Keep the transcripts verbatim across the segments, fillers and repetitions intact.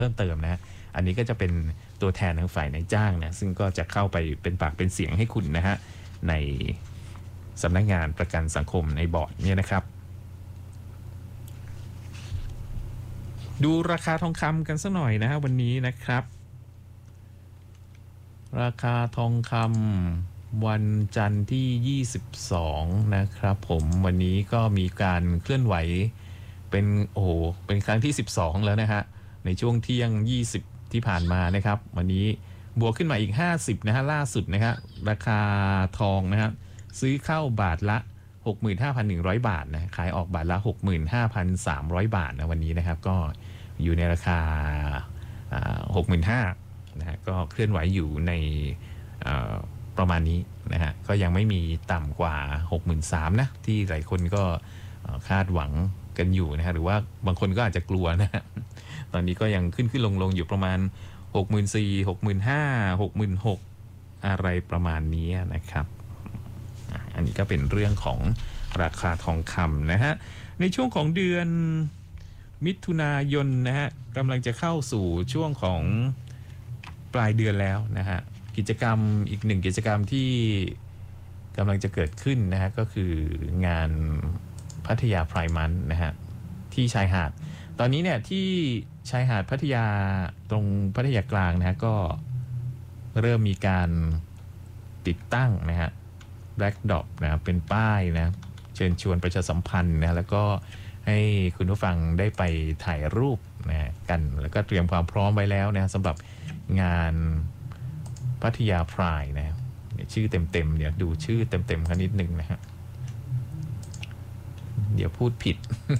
พิ่มเติมนะอันนี้ก็จะเป็นตัวแทนทางฝ่ายนายจ้างนะซึ่งก็จะเข้าไปเป็นปากเป็นเสียงให้คุณนะฮะในสำนักงานประกันสังคมในบอร์ดเนี่ยนะครับดูราคาทองคำกันสักหน่อยนะฮะวันนี้นะครับราคาทองคำวันจันทร์ที่ยี่สิบสองนะครับผมวันนี้ก็มีการเคลื่อนไหวเป็นโอ้โหเป็นครั้งที่สิบสองแล้วนะฮะในช่วงเที่ยงยี่สิบที่ผ่านมานะครับวันนี้บวกขึ้นมาอีกห้าสิบนะฮะล่าสุดนะฮะราคาทองนะฮะซื้อเข้าบาทละ หกหมื่นห้าพันหนึ่งร้อย บาทนะขายออกบาทละ หกหมื่นห้าพันสามร้อย บาทนะวันนี้นะครับก็อยู่ในราคา หกหมื่นห้าพัน นะฮะก็เคลื่อนไหวอยู่ในประมาณนี้นะฮะก็ยังไม่มีต่ำกว่า หกหมื่นสามพัน นะที่หลายคนก็คาดหวังกันอยู่นะฮะหรือว่าบางคนก็อาจจะกลัวนะฮะตอนนี้ก็ยังขึ้นขึ้นลงลงอยู่ประมาณ หกหมื่นสี่พัน หกหมื่นห้าพัน หกหมื่นหกพัน อะไรประมาณนี้นะครับอันนี้ก็เป็นเรื่องของราคาทองคำนะฮะในช่วงของเดือนมิถุนายนนะฮะกำลังจะเข้าสู่ช่วงของปลายเดือนแล้วนะฮะกิจกรรมอีกหนึ่งกิจกรรมที่กำลังจะเกิดขึ้นนะฮะก็คืองานพัทยาไพร์มันนะฮะที่ชายหาดตอนนี้เนี่ยที่ชายหาดพัทยาตรงพัทยากลางนะฮะก็เริ่มมีการติดตั้งนะฮะแบล็กดอปนะเป็นป้ายนะเชิญชวนประชาสัมพันธ์นะแล้วก็ให้คุณผู้ฟังได้ไปถ่ายรูปนะกันแล้วก็เตรียมความพร้อมไว้แล้วนะสำหรับงานพัทยาไพร์นะชื่อเต็มๆเดี๋ยวดูชื่อเต็มๆกันนิดนึงนะฮะเดี๋ยวพูดผิด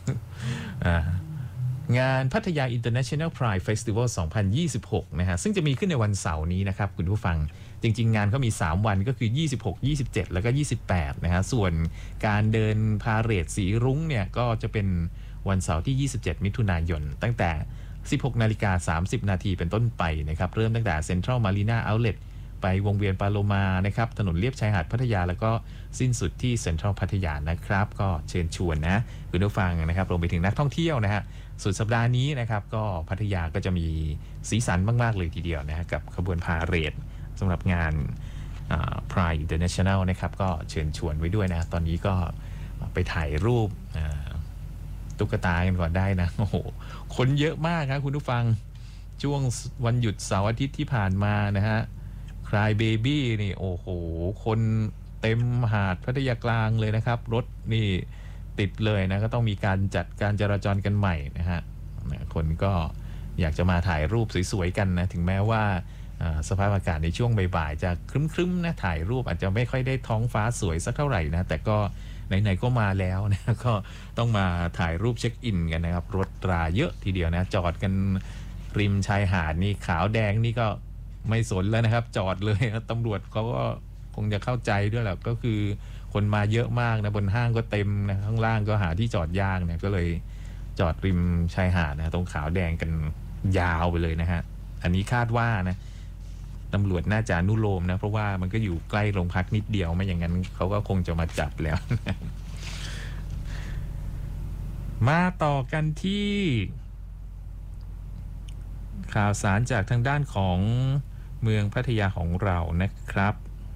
งานพัทยา International Pride Festival สองพันยี่สิบหกนะฮะซึ่งจะมีขึ้นในวันเสาร์นี้นะครับคุณผู้ฟังจริงๆงานเขามีสามวันก็คือยี่สิบหก ยี่สิบเจ็ดแล้วก็ยี่สิบแปดนะฮะส่วนการเดินพาเหรดสีรุ้งเนี่ยก็จะเป็นวันเสาร์ที่ยี่สิบเจ็ดมิถุนายนตั้งแต่ สิบหกนาฬิกาสามสิบนาทีเป็นต้นไปนะครับเริ่มตั้งแต่ Central Marina Outlet ไปวงเวียนปาโลมานะครับถนนเลียบชายหาดพัทยาแล้วก็สิ้นสุดที่เซ็นทรัลพัทยานะครับก็เชิญชวนนะคุณผู้ฟังนะครับรวมไปถึงนักท่องเที่ยวนะฮะสุดสัปดาห์นี้นะครับก็พัทยาก็จะมีสีสันมากๆเลยทีเดียวนะกับขบวนพาเหรดสำหรับงาน Pride International นะครับก็เชิญชวนไว้ด้วยนะตอนนี้ก็ไปถ่ายรูปตุ๊กตากันก่อนได้นะโอ้โหคนเยอะมากครับคุณผู้ฟังช่วงวันหยุดเสาร์อาทิตย์ที่ผ่านมานะฮะคลายเบบี้นี่โอ้โหคนเต็มหาดพัทยากลางเลยนะครับรถนี่ติดเลยนะก็ต้องมีการจัดการจราจรกันใหม่นะฮะคนก็อยากจะมาถ่ายรูปสวยๆกันนะถึงแม้ว่าสภาพอากาศในช่วงบ่ายๆจะครึ้มๆนะถ่ายรูปอาจจะไม่ค่อยได้ท้องฟ้าสวยสักเท่าไหร่นะแต่ก็ไหนๆก็มาแล้วนะก็ต้องมาถ่ายรูปเช็คอินกันนะครับรถราเยอะทีเดียวนะจอดกันริมชายหาดนี่ขาวแดงนี่ก็ไม่สนแล้วนะครับจอดเลยตำรวจเขาก็คงจะเข้าใจด้วยแหละก็คือคนมาเยอะมากนะบนห้างก็เต็มนะข้างล่างก็หาที่จอดยากเนี่ยก็เลยจอดริมชายหาดนะตรงขาวแดงกันยาวไปเลยนะฮะอันนี้คาดว่านะตำรวจน่าจะอนุโลมนะเพราะว่ามันก็อยู่ใกล้โรงพักนิดเดียวไม่อย่างนั้นเขาก็คงจะมาจับแล้ว มาต่อกันที่ข่าวสารจากทางด้านของเมืองพัทยาของเรานะครับ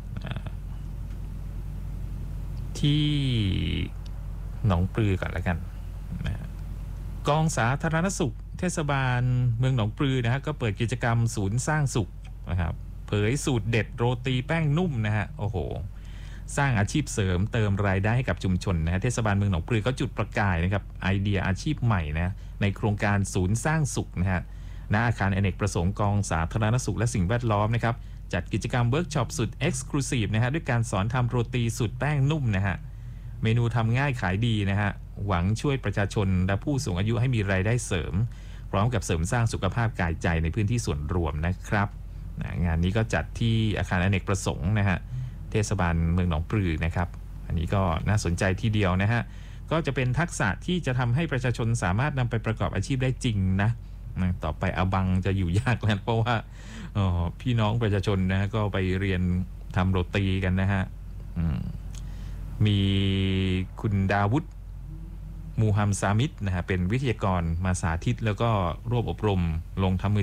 ที่หนองปลือก่อนแล้วกันนะกองสาธารณสุขเทศบาลเมืองหนองปลือนะฮะก็เปิดกิจกรรมศูนย์สร้างสุขนะครับเผยสูตรเด็ดโรตีแป้งนุ่มนะฮะโอ้โหสร้างอาชีพเสริมเติมรายได้ให้กับชุมชนนะเทศบาลเมืองหนองปลือก็จุดประกายนะครับไอเดียอาชีพใหม่นะในโครงการศูนย์สร้างสุขนะฮะณอาคารอเนกประสงค์กองสาธารณสุขและสิ่งแวดล้อมนะครับจัดกิจกรรมเวิร์กช็อปสุดเอ็กซ์คลูซีฟนะฮะด้วยการสอนทำโรตีสูตรแป้งนุ่มนะฮะเมนูทำง่ายขายดีนะฮะหวังช่วยประชาชนและผู้สูงอายุให้มีรายได้เสริมพร้อมกับเสริมสร้างสุขภาพกายใจในพื้นที่ส่วนรวมนะครับงานนี้ก็จัดที่อาคารอเนกประสงค์นะฮะเทศบาลเมืองหนองปลือนะครับอันนี้ก็น่าสนใจทีเดียวนะฮะก็จะเป็นทักษะที่จะทำให้ประชาชนสามารถนำไปประกอบอาชีพได้จริงนะต่อไปอบังจะอยู่ยากแล้วเพราะว่าพี่น้องประชาชนนะก็ไปเรียนทำโรตีกันนะฮะมีคุณดาวุฒิมูฮัมซามิดนะฮะเป็นวิทยากรมาสาธิตแล้วก็ร่วมอบรมลงทำมือ